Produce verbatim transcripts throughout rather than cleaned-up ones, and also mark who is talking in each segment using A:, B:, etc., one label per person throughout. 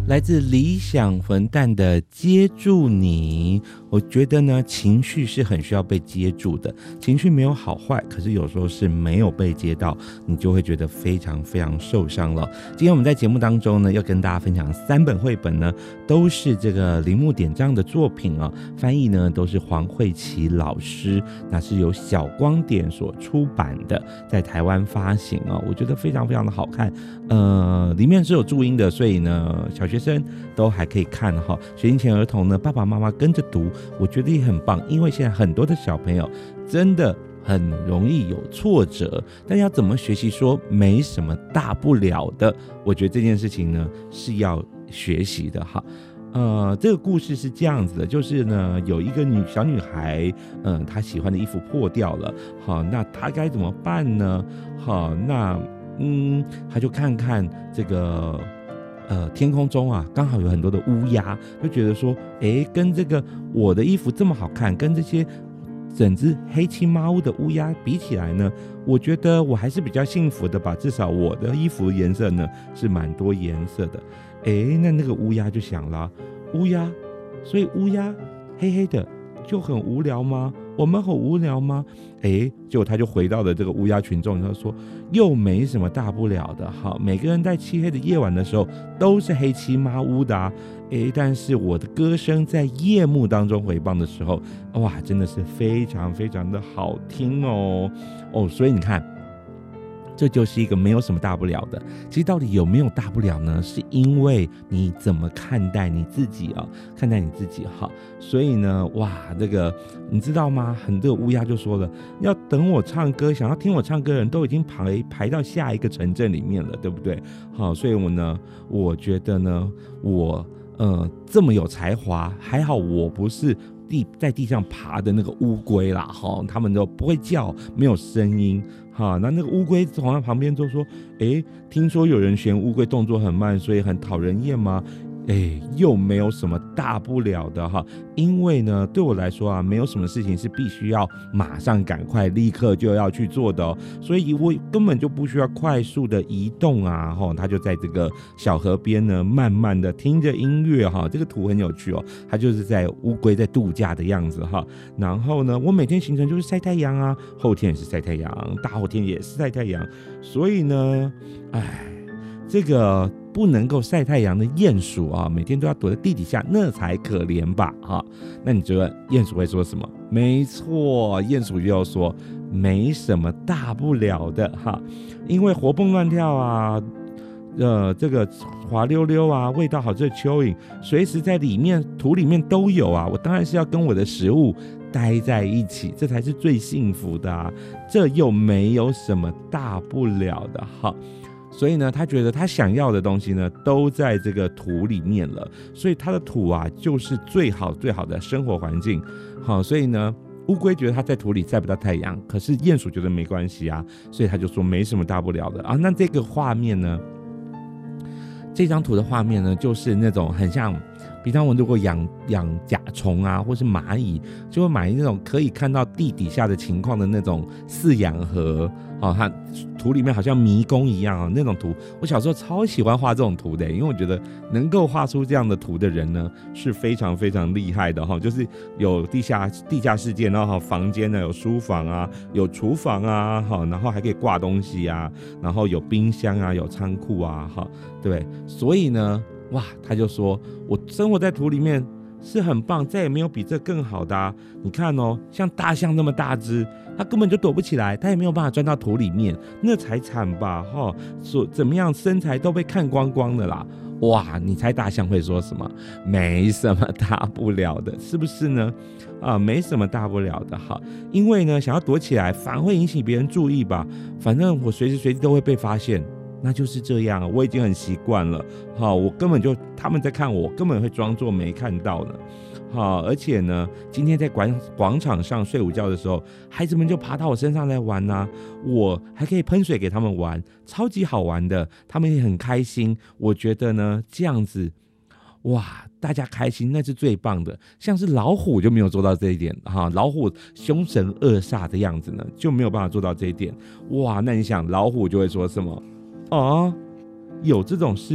A: 来自理想混蛋的接住你。我觉得呢，情绪是很需要被接住的，情绪没有好坏，可是有时候是没有被接到，你就会觉得非常非常受伤了。今天我们在节目当中呢，要跟大家分享三本绘本呢，都是这个铃木典章的作品啊，翻译呢都是黄慧琪老师，那是由小光点所出版的，在台湾发行啊，我觉得非常非常的好看。呃，里面是有注音的，所以呢，小学生都还可以看哈。学龄前儿童呢，爸爸妈妈跟着读，我觉得也很棒，因为现在很多的小朋友真的很容易有挫折，但要怎么学习说没什么大不了的？我觉得这件事情呢是要学习的哈。呃，这个故事是这样子的，就是呢，有一个女小女孩，嗯、呃，她喜欢的衣服破掉了，好，那她该怎么办呢？好，那嗯，她就看看这个。呃，天空中啊，刚好有很多的乌鸦，就觉得说，哎，跟这个我的衣服这么好看，跟这些整只黑漆麻乌的乌鸦比起来呢，我觉得我还是比较幸福的吧。至少我的衣服颜色呢是蛮多颜色的。哎，那那个乌鸦就想了，乌鸦，所以乌鸦黑黑的就很无聊吗？我们很无聊吗？哎，结果他就回到了这个乌鸦群众，他说又没什么大不了的，好，每个人在漆黑的夜晚的时候都是黑漆麻乌的啊，哎，但是我的歌声在夜幕当中回放的时候，哇，真的是非常非常的好听哦，哦，所以你看。这就是一个没有什么大不了的。其实到底有没有大不了呢？是因为你怎么看待你自己啊、哦？看待你自己哈。所以呢，哇，这个你知道吗？很多乌鸦就说了，要等我唱歌，想要听我唱歌的人都已经排排到下一个城镇里面了，对不对？好，所以我呢，我觉得呢，我呃这么有才华，还好我不是。地在地上爬的那个乌龟啦，哈，他们都不会叫，没有声音，哈，那那个乌龟从他旁边就说，哎，听说有人嫌乌龟动作很慢，所以很讨人厌吗？哎，又没有什么大不了的哈，因为呢，对我来说啊，没有什么事情是必须要马上赶快立刻就要去做的哦，所以我根本就不需要快速的移动啊，哈，他就在这个小河边呢，慢慢的听着音乐哈，这个图很有趣哦，他就是在乌龟在度假的样子哈，然后呢，我每天行程就是晒太阳啊，后天也是晒太阳，大后天也是晒太阳，所以呢，哎，这个。不能够晒太阳的鼹鼠啊，每天都要躲在地底下，那才可怜吧？哈，那你觉得鼹鼠会说什么？没错，鼹鼠又要说没什么大不了的哈，因为活蹦乱跳啊，呃，这个滑溜溜啊，味道好吃的蚯蚓，随时在里面土里面都有啊。我当然是要跟我的食物待在一起，这才是最幸福的啊。这又没有什么大不了的哈。所以呢，他觉得他想要的东西呢，都在这个土里面了，所以他的土啊，就是最好最好的生活环境。好，所以呢，乌龟觉得他在土里晒不到太阳，可是鼹鼠觉得没关系啊，所以他就说没什么大不了的啊。那这个画面呢，这张图的画面呢，就是那种很像。平常我如果养养甲虫啊，或是蚂蚁，就会买那种可以看到地底下的情况的那种饲养盒，哦，它图里面好像迷宫一样、哦、那种图。我小时候超喜欢画这种图的，因为我觉得能够画出这样的图的人呢，是非常非常厉害的哈、哦。就是有地下地下世界，然后房间呢有书房啊，有厨房啊，哈，然后还可以挂东西啊，然后有冰箱啊，有仓库啊，哈，对，所以呢。哇，他就说我生活在土里面是很棒，再也没有比这更好的啊。你看哦，像大象那么大只，它根本就躲不起来，它也没有办法钻到土里面，那才惨吧齁，说怎么样身材都被看光光的啦。哇，你猜大象会说什么？没什么大不了的，是不是呢？啊，没什么大不了的哈，因为呢，想要躲起来反而会引起别人注意吧，反正我随时随地都会被发现。那就是这样，我已经很习惯了。好，我根本就他们在看我，根本会装作没看到呢。好，而且呢，今天在广广场上睡午觉的时候，孩子们就爬到我身上来玩啊，我还可以喷水给他们玩，超级好玩的，他们也很开心。我觉得呢，这样子，哇，大家开心那是最棒的。像是老虎就没有做到这一点哈，老虎凶神恶煞的样子呢，就没有办法做到这一点。哇，那你想老虎就会说什么？啊，有这种事，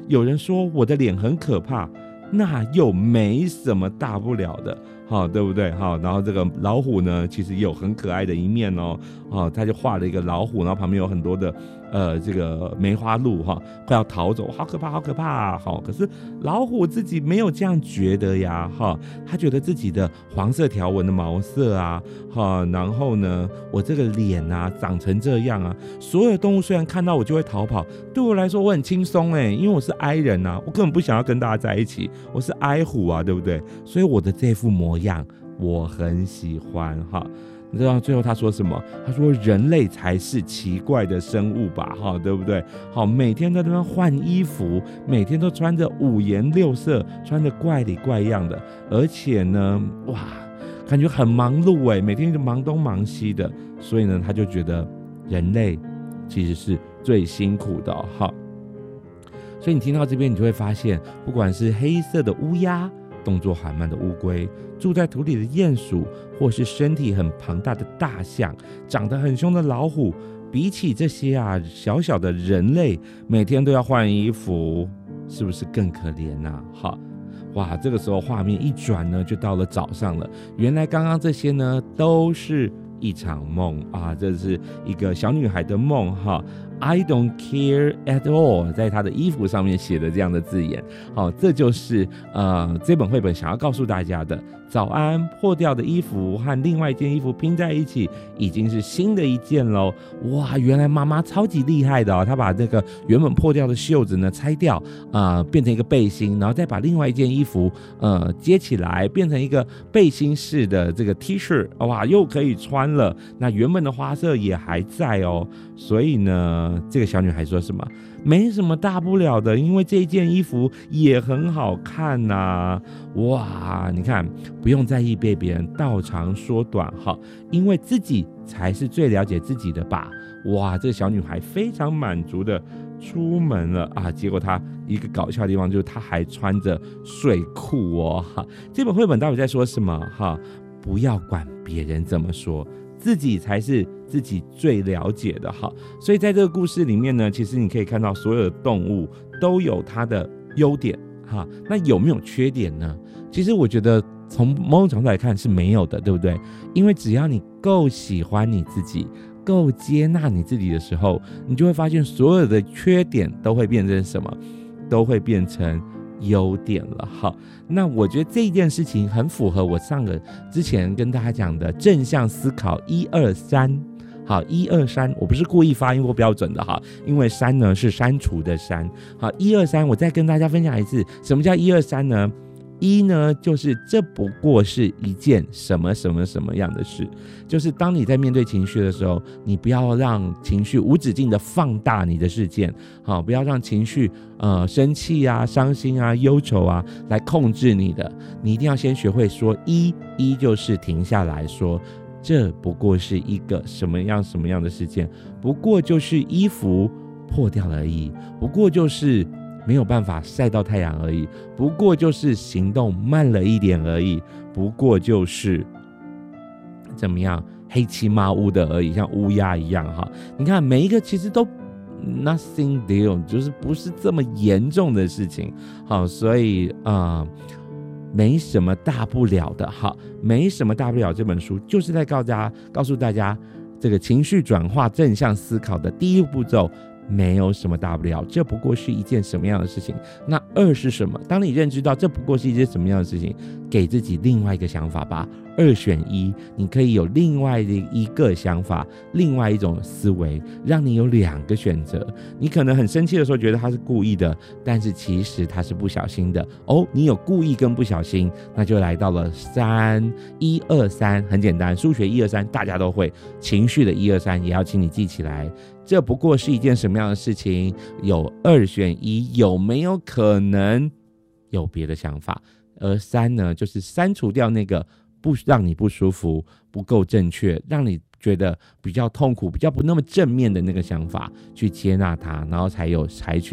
A: 有人说我的脸很可怕，那又没什么大不了的，好，对不对？好，然后这个老虎呢，其实也有很可爱的一面哦，哦，他就画了一个老虎，然后旁边有很多的呃这个梅花鹿哈，快要逃走，好可怕，好可怕啊！好，可是老虎自己没有这样觉得呀，哈，他觉得自己的黄色条纹的毛色啊，哈，然后呢，我这个脸啊长成这样啊，所有的动物虽然看到我就会逃跑，对我来说我很轻松哎，因为我是 I 人啊，我根本不想要跟大家在一起，我是 I 虎啊，对不对？所以我的这副模样我很喜欢哈。你知道最后他说什么？他说人类才是奇怪的生物吧，哈，对不对？好，每天都在那边换衣服，每天都穿着五颜六色，穿着怪里怪样的，而且呢，哇，感觉很忙碌哎，每天就忙东忙西的，所以呢，他就觉得人类其实是最辛苦的哈。所以你听到这边，你就会发现，不管是黑色的乌鸦，动作缓慢的乌龟，住在土里的鼹鼠，或是身体很庞大的大象，长得很凶的老虎，比起这些啊小小的人类，每天都要换衣服，是不是更可怜啊？好，哇，这个时候画面一转呢，就到了早上了。原来刚刚这些呢，都是一场梦啊，这是一个小女孩的梦哈。I don't care at all， 在她的衣服上面写的这样的字眼，好，这就是呃这本绘本想要告诉大家的。早安，破掉的衣服和另外一件衣服拼在一起，已经是新的一件喽。哇，原来妈妈超级厉害的哦，她把这个原本破掉的袖子呢拆掉，呃，变成一个背心，然后再把另外一件衣服呃接起来，变成一个背心式的这个 T 恤，哇，又可以穿了。那原本的花色也还在哦，所以呢，这个小女孩说什么？没什么大不了的，因为这件衣服也很好看呐、啊。哇，你看，不用在意被别人道长说短哈，因为自己才是最了解自己的吧。哇，这个小女孩非常满足的出门了啊！结果她一个搞笑的地方就是她还穿着睡裤哦哈。这本绘本到底在说什么哈？不要管别人怎么说，自己才是自己最了解的哈。所以在这个故事里面呢，其实你可以看到所有的动物都有它的优点哈。那有没有缺点呢？其实我觉得从某种角度来看是没有的，对不对？因为只要你够喜欢你自己，够接纳你自己的时候，你就会发现所有的缺点都会变成什么？都会变成优点了哈。那我觉得这件事情很符合我上个之前跟大家讲的正向思考一二三。好，一二三，我不是故意发音不标准的哈，因为删呢是删除的删。好，一二三，我再跟大家分享一次，什么叫一二三呢？一呢，就是这不过是一件什么什么什么样的事，就是当你在面对情绪的时候，你不要让情绪无止境的放大你的事件，好，不要让情绪呃生气啊、伤心啊、忧愁啊来控制你的，你一定要先学会说一，一就是停下来说，这不过是一个什么样什么样的事件，不过就是衣服破掉了而已，不过就是没有办法晒到太阳而已，不过就是行动慢了一点而已，不过就是怎么样黑漆麻乌的而已，像乌鸦一样哈。你看每一个其实都 nothing deal， 就是不是这么严重的事情，好，所以啊、呃、没什么大不了的哈，没什么大不了。这本书就是在告大家告诉大家，这个情绪转化正向思考的第一步骤。没有什么大不了，这不过是一件什么样的事情。那二是什么？当你认知到这不过是一件什么样的事情，给自己另外一个想法吧。二选一，你可以有另外的一个想法，另外一种思维，让你有两个选择。你可能很生气的时候觉得他是故意的，但是其实他是不小心的哦。你有故意跟不小心，那就来到了三一二三，很简单，数学一二三大家都会，情绪的一二三也要请你记起来。这不过是一件什么样的事情？有二选一，有没有可能有别的想法？而三呢，就是删除掉那个不让你不舒服、不够正确，让你觉得比较痛苦、比较不那么正面的那个想法，去接纳它，然后才有采取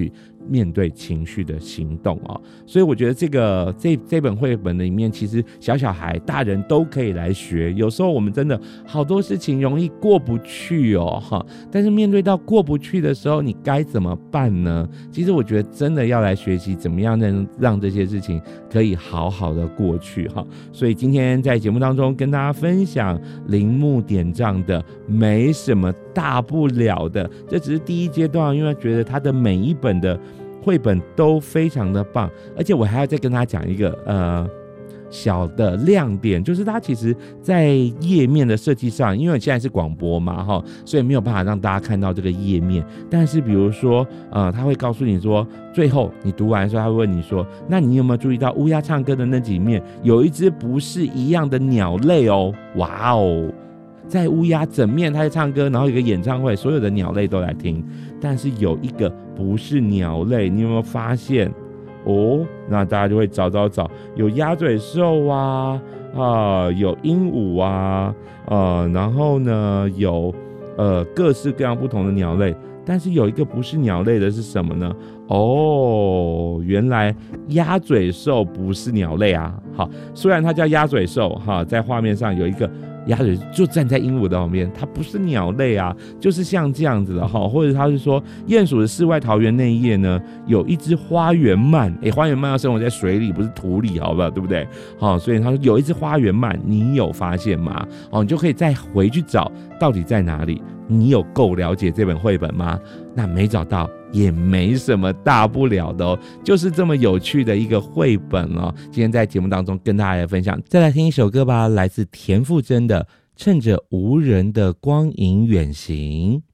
A: 面对情绪的行动哦。所以我觉得这个这这本绘本里面，其实小小孩、大人都可以来学。有时候我们真的好多事情容易过不去哦，哈，但是面对到过不去的时候，你该怎么办呢？其实我觉得真的要来学习怎么样能让这些事情可以好好的过去哈。所以今天在节目当中跟大家分享铃木典藏的没什么大不了的，这只是第一阶段，因为觉得他的每一本的绘本都非常的棒，而且我还要再跟他讲一个呃小的亮点，就是它其实在页面的设计上，因为现在是广播嘛哈，所以没有办法让大家看到这个页面。但是比如说呃，他会告诉你说，最后你读完的时候，他会问你说，那你有没有注意到乌鸦唱歌的那几面有一只不是一样的鸟类哦？哇哦！在乌鸦整面他在唱歌，然后有一个演唱会，所有的鸟类都来听，但是有一个不是鸟类，你有没有发现？哦，那大家就会找找找，有鸭嘴兽啊，啊、呃，有鹦鹉啊，呃，然后呢有呃各式各样不同的鸟类，但是有一个不是鸟类的是什么呢？哦，原来鸭嘴兽不是鸟类啊。好，虽然它叫鸭嘴兽哈，在画面上有一个鸭嘴就站在鹦鹉的旁边，它不是鸟类啊，就是像这样子的哈。或者他是说，鼹鼠的世外桃源那一页呢，有一只花园鳗，哎、欸，花园鳗要生活在水里，不是土里，好不好？对不对？好，所以他说有一只花园鳗，你有发现吗？哦，你就可以再回去找到底在哪里。你有够了解这本绘本吗？那没找到也没什么大不了的哦，就是这么有趣的一个绘本哦。今天在节目当中跟大家来分享，再来听一首歌吧，来自田馥甄的《趁着无人的光影远行》。